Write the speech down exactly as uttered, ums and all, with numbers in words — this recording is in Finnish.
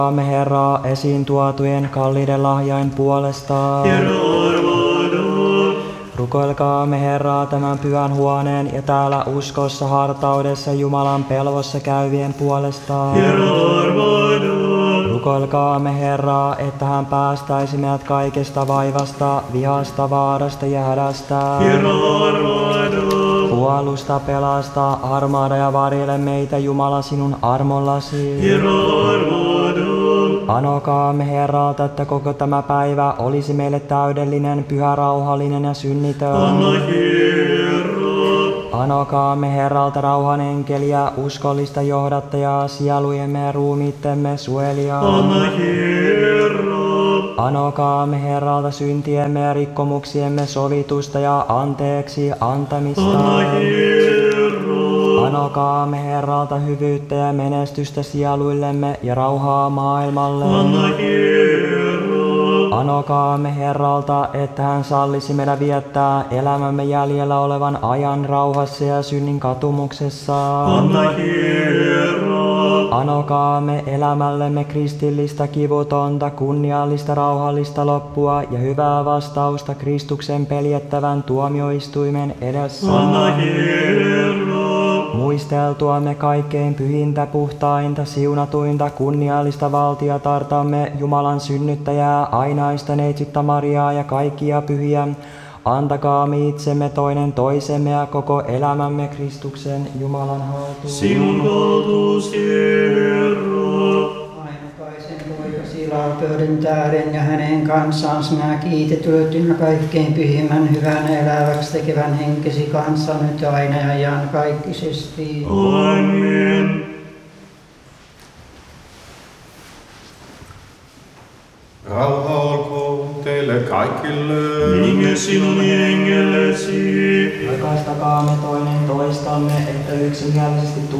Me Herra esiin tuotujen kalliiden lahjain puolesta. Rukoilkaamme Herraa tämän pyhän huoneen ja täällä uskossa, hartaudessa, Jumalan pelvossa käyvien puolesta. Rukoilkaamme Herraa, että hän päästäisi meidät kaikesta vaivasta, vihasta, vaarasta ja hädästä. Puolusta, pelasta, armaada ja varjele meitä Jumala sinun armollasi. Anokaamme Herralta, että koko tämä päivä olisi meille täydellinen, pyhä, rauhallinen ja synnitön. Anokaamme Herralta rauhan enkeliä, uskollista johdattajaa, sielujemme ja ruumiittemme suojelijaa. Anokaamme Herralta syntiemme ja rikkomuksiemme sovitusta ja anteeksi antamista. Anokaamme Herralta hyvyyttä ja menestystä sieluillemme ja rauhaa maailmalle. Anokaamme Herralta, että hän sallisi meidän viettää elämämme jäljellä olevan ajan rauhassa ja synnin katumuksessa. Anokaamme elämällemme kristillistä, kivutonta, kunniallista, rauhallista loppua ja hyvää vastausta Kristuksen peljettävän tuomioistuimen edessä. Muisteltuamme kaikkein pyhintä, puhtainta, siunatuinta, kunniallista valtiotartamme, Jumalan synnyttäjää, ainaista neitsyttä Mariaa ja kaikkia pyhiä, antakaamme itsemme toinen toisemme ja koko elämämme Kristuksen Jumalan haltuun. Sinun valtuus, Herra. Ainokaisen poikasi laupeuden tähden ja hänen kanssaan sinä kiitetyltynä kaikkein pyhimmän, hyvän eläväksi tekevän henkesi kanssa nyt aina ja iankaikkisesti. Amen. Rauha olkoon teille kaikille. Minkä sinun hengellesi. Rakastakaamme toinen toistamme, että yksinkertaisesti